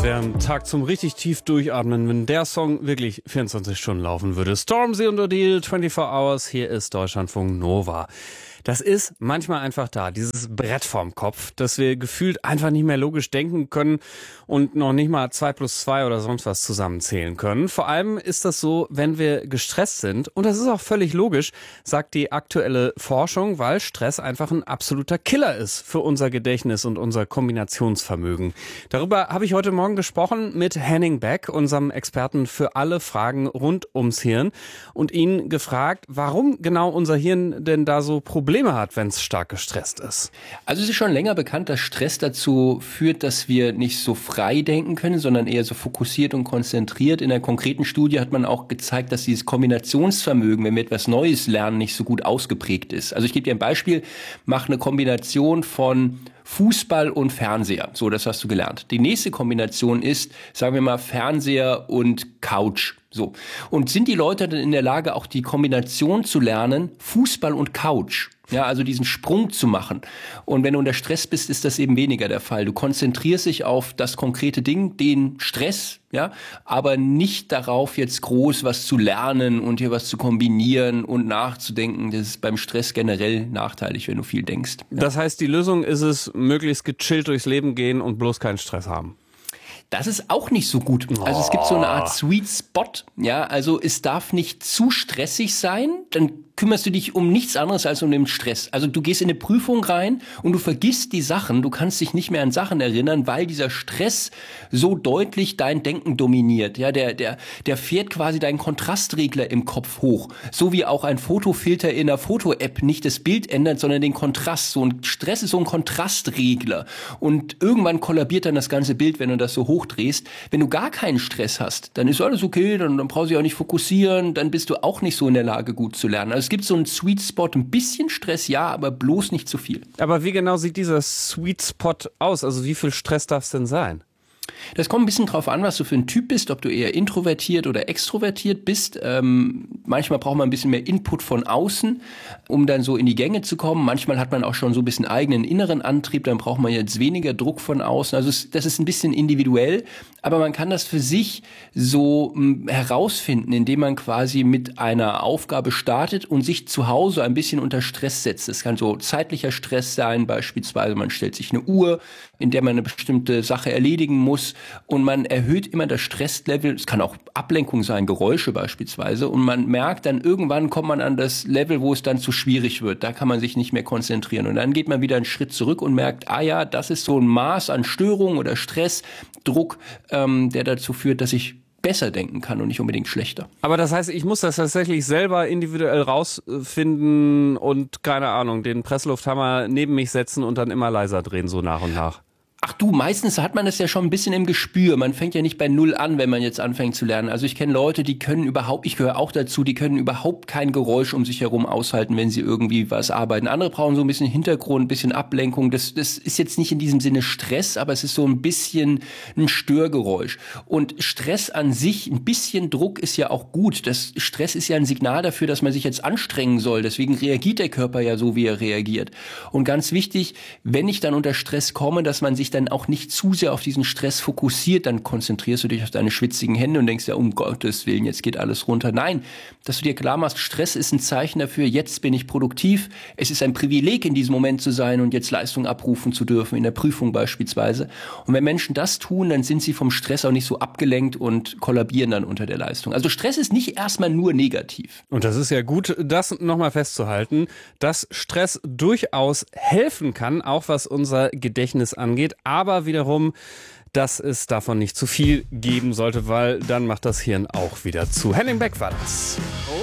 wäre ein Tag zum richtig tief durchatmen, wenn der Song wirklich 24 Stunden laufen würde. Stormzy und Odile, 24 Hours, hier ist Deutschlandfunk Nova. Das ist manchmal einfach da, dieses Brett vorm Kopf, dass wir gefühlt einfach nicht mehr logisch denken können und noch nicht mal 2 plus 2 oder sonst was zusammenzählen können. Vor allem ist das so, wenn wir gestresst sind. Und das ist auch völlig logisch, sagt die aktuelle Forschung, weil Stress einfach ein absoluter Killer ist für unser Gedächtnis und unser Kombinationsvermögen. Darüber habe ich heute Morgen gesprochen mit Henning Beck, unserem Experten für alle Fragen rund ums Hirn, und ihn gefragt, warum genau unser Hirn denn da so Probleme hat, wenn es stark gestresst ist. Also es ist schon länger bekannt, dass Stress dazu führt, dass wir nicht so frei denken können, sondern eher so fokussiert und konzentriert. In einer konkreten Studie hat man auch gezeigt, dass dieses Kombinationsvermögen, wenn wir etwas Neues lernen, nicht so gut ausgeprägt ist. Also ich gebe dir ein Beispiel, mach eine Kombination von Fußball und Fernseher. So, das hast du gelernt. Die nächste Kombination ist, sagen wir mal, Fernseher und Couch. So. Und sind die Leute dann in der Lage, auch die Kombination zu lernen, Fußball und Couch? Ja, also diesen Sprung zu machen. Und wenn du unter Stress bist, ist das eben weniger der Fall. Du konzentrierst dich auf das konkrete Ding, den Stress, ja, aber nicht darauf, jetzt groß was zu lernen und hier was zu kombinieren und nachzudenken. Das ist beim Stress generell nachteilig, wenn du viel denkst. Ja. Das heißt, die Lösung ist es, möglichst gechillt durchs Leben gehen und bloß keinen Stress haben. Das ist auch nicht so gut. Also es gibt so eine Art Sweet Spot. Ja, also es darf nicht zu stressig sein. Dann kümmerst du dich um nichts anderes als um den Stress. Also du gehst in eine Prüfung rein und du vergisst die Sachen. Du kannst dich nicht mehr an Sachen erinnern, weil dieser Stress so deutlich dein Denken dominiert. Ja, der fährt quasi deinen Kontrastregler im Kopf hoch. So wie auch ein Fotofilter in einer Foto-App nicht das Bild ändert, sondern den Kontrast. So ein Stress ist so ein Kontrastregler. Und irgendwann kollabiert dann das ganze Bild, wenn du das so hochdrehst. Wenn du gar keinen Stress hast, dann ist alles okay, dann brauchst du dich auch nicht fokussieren, dann bist du auch nicht so in der Lage, gut zu lernen. Also es gibt so einen Sweet Spot, ein bisschen Stress, ja, aber bloß nicht zu viel. Aber wie genau sieht dieser Sweet Spot aus? Also wie viel Stress darf es denn sein? Das kommt ein bisschen drauf an, was du für ein Typ bist, ob du eher introvertiert oder extrovertiert bist. Manchmal braucht man ein bisschen mehr Input von außen, um dann so in die Gänge zu kommen. Manchmal hat man auch schon so ein bisschen eigenen inneren Antrieb, dann braucht man jetzt weniger Druck von außen. Also das ist ein bisschen individuell, aber man kann das für sich so herausfinden, indem man quasi mit einer Aufgabe startet und sich zu Hause ein bisschen unter Stress setzt. Das kann so zeitlicher Stress sein, beispielsweise man stellt sich eine Uhr, in der man eine bestimmte Sache erledigen muss, und man erhöht immer das Stresslevel. Es kann auch Ablenkung sein, Geräusche beispielsweise, und man merkt dann, irgendwann kommt man an das Level, wo es dann zu schwierig wird. Da kann man sich nicht mehr konzentrieren, und dann geht man wieder einen Schritt zurück und merkt, ja, das ist so ein Maß an Störung oder Stress, Druck, der dazu führt, dass ich besser denken kann und nicht unbedingt schlechter. Aber das heißt, ich muss das tatsächlich selber individuell rausfinden und, keine Ahnung, den Presslufthammer neben mich setzen und dann immer leiser drehen, so nach und nach. Ach du, meistens hat man das ja schon ein bisschen im Gespür. Man fängt ja nicht bei Null an, wenn man jetzt anfängt zu lernen. Also ich kenne Leute, die können überhaupt, ich gehöre auch dazu, die können überhaupt kein Geräusch um sich herum aushalten, wenn sie irgendwie was arbeiten. Andere brauchen so ein bisschen Hintergrund, ein bisschen Ablenkung. Das ist jetzt nicht in diesem Sinne Stress, aber es ist so ein bisschen ein Störgeräusch. Und Stress an sich, ein bisschen Druck ist ja auch gut. Das Stress ist ja ein Signal dafür, dass man sich jetzt anstrengen soll. Deswegen reagiert der Körper ja so, wie er reagiert. Und ganz wichtig, wenn ich dann unter Stress komme, dass man sich dann auch nicht zu sehr auf diesen Stress fokussiert, dann konzentrierst du dich auf deine schwitzigen Hände und denkst ja, um Gottes Willen, jetzt geht alles runter. Nein, dass du dir klar machst, Stress ist ein Zeichen dafür, jetzt bin ich produktiv, es ist ein Privileg, in diesem Moment zu sein und jetzt Leistung abrufen zu dürfen, in der Prüfung beispielsweise. Und wenn Menschen das tun, dann sind sie vom Stress auch nicht so abgelenkt und kollabieren dann unter der Leistung. Also Stress ist nicht erstmal nur negativ. Und das ist ja gut, das nochmal festzuhalten, dass Stress durchaus helfen kann, auch was unser Gedächtnis angeht, aber wiederum, dass es davon nicht zu viel geben sollte, weil dann macht das Hirn auch wieder zu. Henning Beck war das.